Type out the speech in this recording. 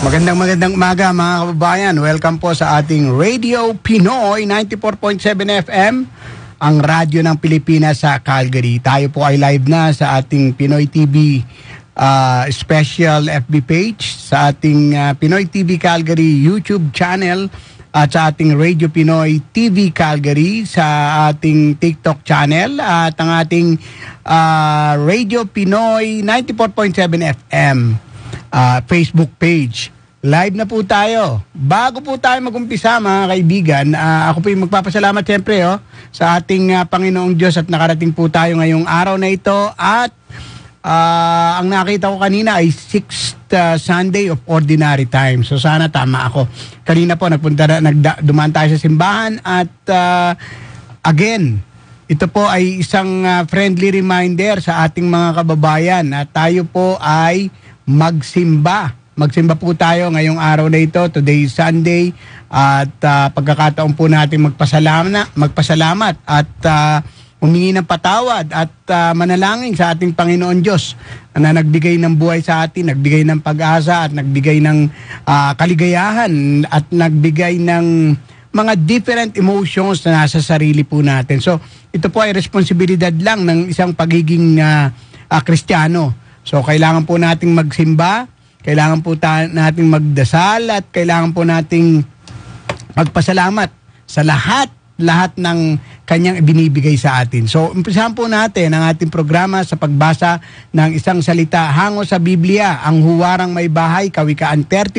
Magandang umaga mga kababayan. Welcome po sa ating Radio Pinoy 94.7 FM, ang radyo ng Pilipinas sa Calgary. Tayo po ay live na sa ating Pinoy TV special FB page, sa ating Pinoy TV Calgary YouTube channel, at sa ating Radio Pinoy TV Calgary, sa ating TikTok channel, at ang ating Radio Pinoy 94.7 FM Facebook page. Live na po tayo. Bago po tayo mag-umpisa mga kaibigan, ako po yung magpapasalamat siyempre sa ating Panginoong Diyos at nakarating po tayo ngayong araw na ito. At ang nakita ko kanina ay 6th Sunday of Ordinary Time. So sana tama ako. Kanina po dumaan tayo sa simbahan at again, ito po ay isang friendly reminder sa ating mga kababayan na tayo po ay magsimba. Magsimba po tayo ngayong araw na ito. Today is Sunday. At pagkakataon po natin magpasalamat at humingi ng patawad at manalangin sa ating Panginoon Diyos na nagbigay ng buhay sa atin, nagbigay ng pag-asa at nagbigay ng kaligayahan at nagbigay ng mga different emotions na nasa sarili po natin. So ito po ay responsibilidad lang ng isang pagiging Kristiyano. So kailangan po nating magsimba, kailangan po nating magdasal, at kailangan po nating magpasalamat sa lahat ng kanyang ibinibigay sa atin. So, umpisahan po natin ang ating programa sa pagbasa ng isang salita hango sa Biblia, ang Huwarang May Bahay, Kawikaan 30.